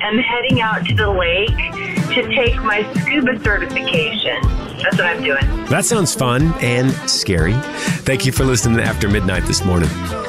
am heading out to the lake to take my scuba certification. That's what I'm doing. That sounds fun and scary. Thank you for listening to After Midnight this morning.